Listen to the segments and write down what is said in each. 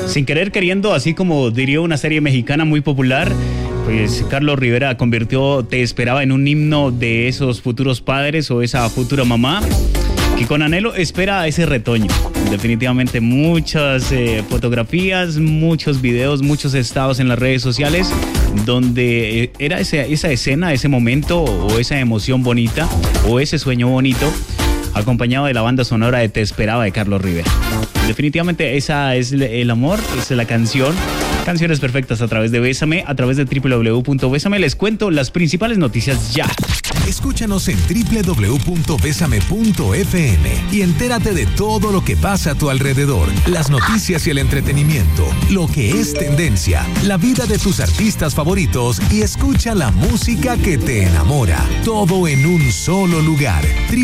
Sin querer queriendo, así como diría una serie mexicana muy popular, pues Carlos Rivera convirtió Te Esperaba en un himno de esos futuros padres o esa futura mamá que con anhelo espera a ese retoño. Definitivamente muchas fotografías, muchos videos, muchos estados en las redes sociales donde era esa escena, ese momento o esa emoción bonita o ese sueño bonito acompañado de la banda sonora de Te Esperaba de Carlos Rivera. Definitivamente esa es el amor, esa es la canción. Canciones perfectas a través de Bésame, a través de www.besame. Les cuento las principales noticias ya. Escúchanos en www.besame.fm y entérate de todo lo que pasa a tu alrededor, las noticias y el entretenimiento, lo que es tendencia, la vida de tus artistas favoritos y escucha la música que te enamora. Todo en un solo lugar.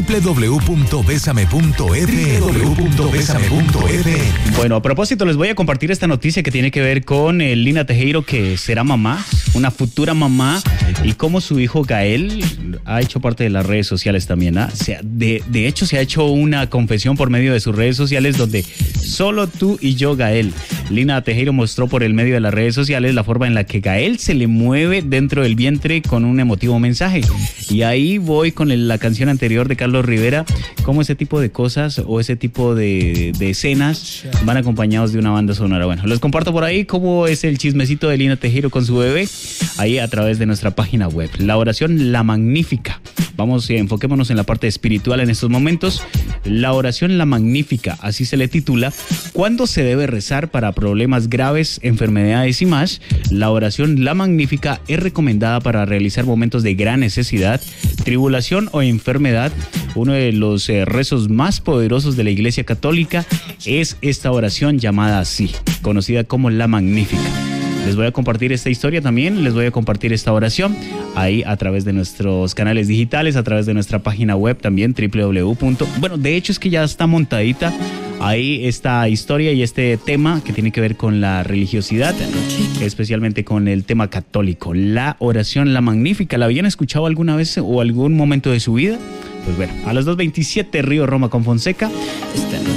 www.besame.fm. Bueno, a propósito, les voy a compartir esta noticia que tiene que ver con Lina Tejero, que será mamá, una futura mamá, y cómo su hijo Gael ha hecho parte de las redes sociales también. De hecho, se ha hecho una confesión por medio de sus redes sociales donde solo tú y yo, Gael. Lina Tejero mostró por el medio de las redes sociales la forma en la que Gael se le mueve dentro del vientre con un emotivo mensaje. Y ahí voy con la canción anterior de Carlos Rivera, cómo ese tipo de cosas o ese tipo de escenas van acompañados de una banda sonora. Bueno, les comparto por ahí cómo es el chismecito de Lina Tejero con su bebé, ahí a través de nuestra página web. La oración La Magnífica. Vamos, enfoquémonos en la parte espiritual en estos momentos. La oración La Magnífica, así se le titula. ¿Cuándo se debe rezar para problemas graves, enfermedades y más? La oración La Magnífica es recomendada para realizar momentos de gran necesidad, tribulación o enfermedad. Uno de los rezos más poderosos de la Iglesia Católica es esta oración llamada así, conocida como La Magnífica. Les voy a compartir esta historia también, les voy a compartir esta oración ahí a través de nuestros canales digitales, a través de nuestra página web también, Bueno, de hecho es que ya está montadita ahí esta historia y este tema que tiene que ver con la religiosidad, especialmente con el tema católico. La oración La Magnífica, ¿la habían escuchado alguna vez o algún momento de su vida? Pues bueno, a las 2:27, Río Roma con Fonseca.